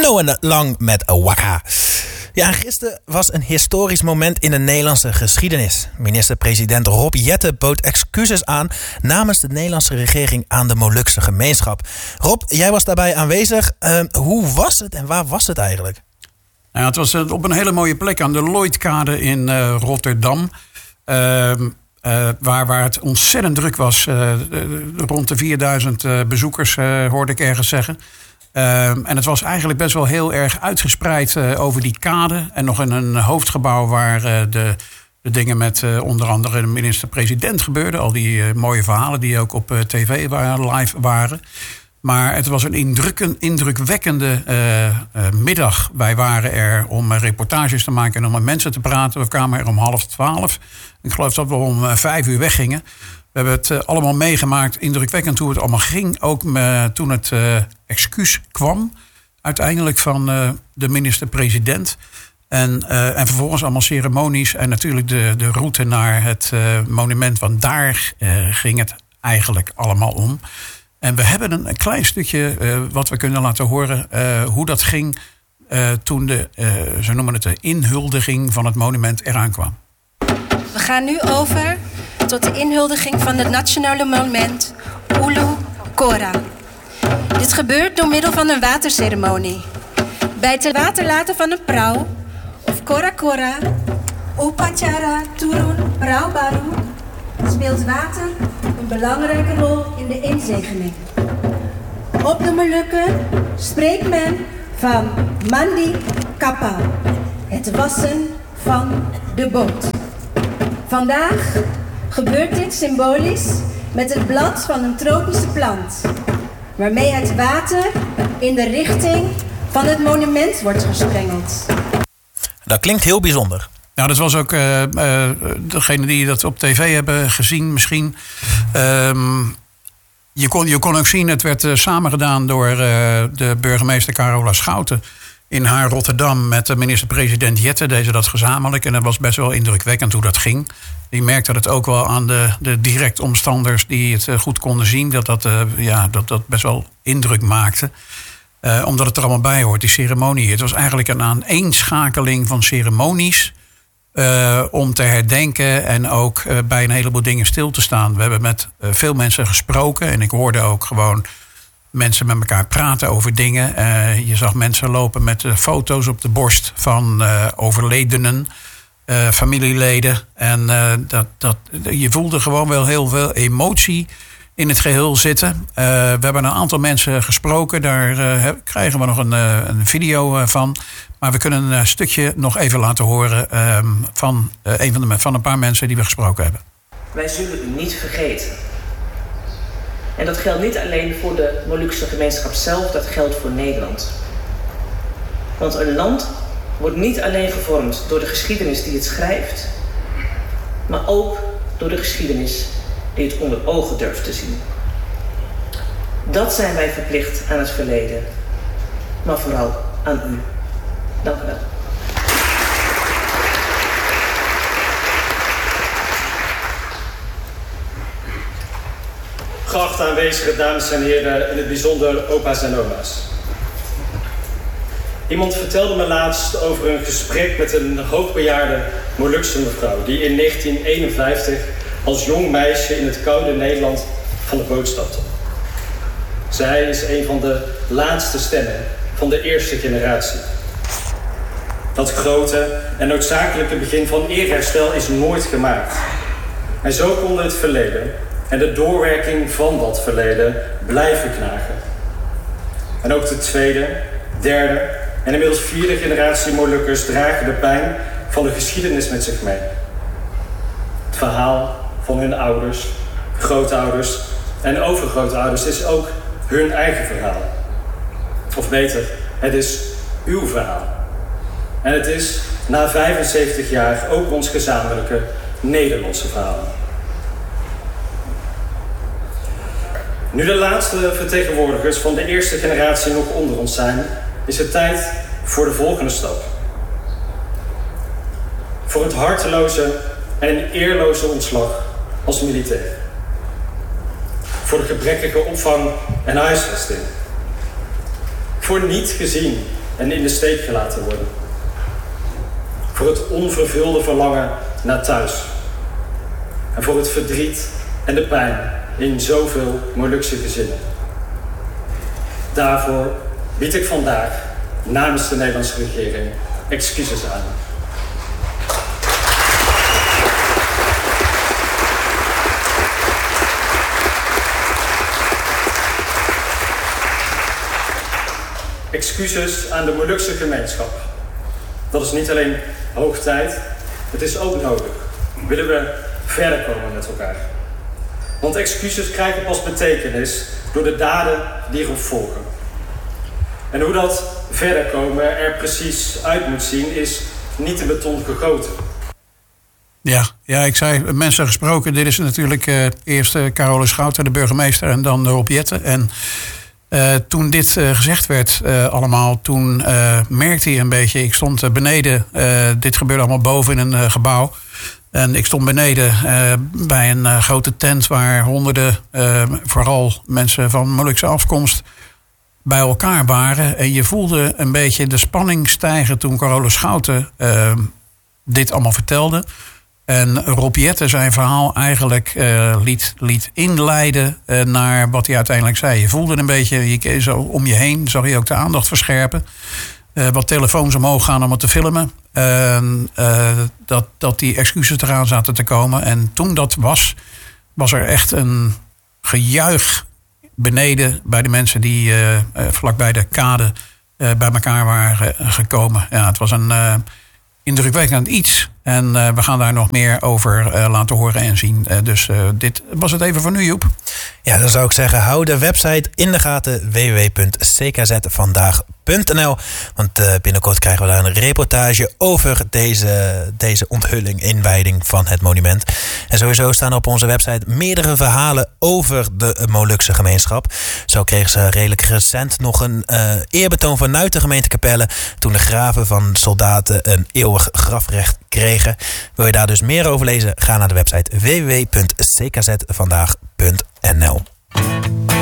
Noah Lang met Waka. Ja, gisteren was een historisch moment in de Nederlandse geschiedenis. Minister-president Rob Jetten bood excuses aan namens de Nederlandse regering aan de Molukse gemeenschap. Rob, jij was daarbij aanwezig. Hoe was het en waar was het eigenlijk? Nou, het was op een hele mooie plek aan de Lloydkade in Rotterdam. Waar het ontzettend druk was. Rond de 4000 bezoekers, hoorde ik ergens zeggen. En het was eigenlijk best wel heel erg uitgespreid over die kade. En nog in een hoofdgebouw waar de dingen met onder andere de minister-president gebeurden. Al die mooie verhalen die ook op tv live waren. Maar het was een indrukwekkende middag. Wij waren er om reportages te maken en om met mensen te praten. We kwamen er om 11:30. Ik geloof dat we om 5:00 weggingen. We hebben het allemaal meegemaakt. Indrukwekkend hoe het allemaal ging. Ook toen het excuus kwam. Uiteindelijk van de minister-president. En vervolgens allemaal ceremonies. En natuurlijk de route naar het monument. Want daar ging het eigenlijk allemaal om. En we hebben een klein stukje wat we kunnen laten horen. Hoe dat ging toen ze noemen het de inhuldiging van het monument eraan kwam. We gaan nu over tot de inhuldiging van het nationale monument Ulu Kora. Dit gebeurt door middel van een waterceremonie. Bij het waterlaten van een prauw, of Kora Kora, Upacara Turun Prauw Baru, speelt water een belangrijke rol in de inzegening. Op de Molukken spreekt men van mandi kapal, het wassen van de boot. Vandaag gebeurt dit symbolisch met het blad van een tropische plant, waarmee het water in de richting van het monument wordt gesprengeld. Dat klinkt heel bijzonder. Nou, dat was ook degene die dat op tv hebben gezien misschien. Je kon ook zien, het werd samengedaan door de burgemeester Carola Schouten in haar Rotterdam met de minister-president Jetten. Deden dat gezamenlijk en dat was best wel indrukwekkend hoe dat ging. Je merkte het ook wel aan de direct omstanders die het goed konden zien. Dat best wel indruk maakte. Omdat het er allemaal bij hoort, die ceremonie. Het was eigenlijk een aaneenschakeling van ceremonies. Om te herdenken en ook bij een heleboel dingen stil te staan. We hebben met veel mensen gesproken. En ik hoorde ook gewoon mensen met elkaar praten over dingen. Je zag mensen lopen met foto's op de borst van overledenen. Familieleden. En je voelde gewoon wel heel veel emotie in het geheel zitten. We hebben een aantal mensen gesproken. Daar krijgen we nog een video van. Maar we kunnen een stukje nog even laten horen van een paar mensen die we gesproken hebben. Wij zullen u niet vergeten. En dat geldt niet alleen voor de Molukse gemeenschap zelf, dat geldt voor Nederland. Want een land wordt niet alleen gevormd door de geschiedenis die het schrijft, maar ook door de geschiedenis die het onder ogen durft te zien. Dat zijn wij verplicht aan het verleden, maar vooral aan u. Dank u wel. Geachte aanwezigen, dames en heren, in het bijzonder opa's en oma's. Iemand vertelde me laatst over een gesprek met een hoogbejaarde Molukse mevrouw die in 1951 als jong meisje in het koude Nederland van de boot stapte. Zij is een van de laatste stemmen van de eerste generatie. Dat grote en noodzakelijke begin van eerherstel is nooit gemaakt. En zo konden het verleden en de doorwerking van dat verleden blijven knagen. En ook de tweede, derde en inmiddels vierde generatie Molukkers dragen de pijn van de geschiedenis met zich mee. Het verhaal van hun ouders, grootouders en overgrootouders is ook hun eigen verhaal. Of beter, het is uw verhaal. En het is na 75 jaar ook ons gezamenlijke Nederlandse verhaal. Nu de laatste vertegenwoordigers van de eerste generatie nog onder ons zijn, is het tijd voor de volgende stap. Voor het harteloze en eerloze ontslag als militair. Voor de gebrekkige opvang en huisvesting. Voor niet gezien en in de steek gelaten worden. Voor het onvervulde verlangen naar thuis. En voor het verdriet en de pijn in zoveel Molukse gezinnen. Daarvoor bied ik vandaag namens de Nederlandse regering excuses aan. Excuses aan de Molukse gemeenschap. Dat is niet alleen hoog tijd, het is ook nodig. Willen we verder komen met elkaar. Want excuses krijgen pas betekenis door de daden die erop volgen. En hoe dat verder komen er precies uit moet zien, is niet in beton gegoten. Ja, ik zei, mensen gesproken. Dit is natuurlijk eerst Carolus Schouten, de burgemeester, en dan Rob Jetten. En toen dit gezegd werd allemaal, toen merkte hij een beetje. Ik stond beneden, dit gebeurde allemaal boven in een gebouw. En ik stond beneden bij een grote tent waar honderden, vooral mensen van Molukse afkomst, bij elkaar waren. En je voelde een beetje de spanning stijgen toen Carolus Schouten dit allemaal vertelde. En Rob Jetten zijn verhaal eigenlijk liet inleiden naar wat hij uiteindelijk zei. Je voelde een beetje, zo om je heen zag je ook de aandacht verscherpen. Wat telefoons omhoog gaan om het te filmen. Dat die excuses eraan zaten te komen. En toen dat was er echt een gejuich beneden bij de mensen die vlakbij de kade bij elkaar waren gekomen. Ja, het was een indrukwekkend iets. En we gaan daar nog meer over laten horen en zien. Dus dit was het even voor nu, Joep. Ja, dan zou ik zeggen, hou de website in de gaten. www.ckzvandaag.nl. Want binnenkort krijgen we daar een reportage over deze onthulling, inwijding van het monument. En sowieso staan op onze website meerdere verhalen over de Molukse gemeenschap. Zo kregen ze redelijk recent nog een eerbetoon vanuit de gemeente Capelle, toen de graven van soldaten een eeuwig grafrecht kregen. Wil je daar dus meer over lezen? Ga naar de website www.ckzvandaag.nl.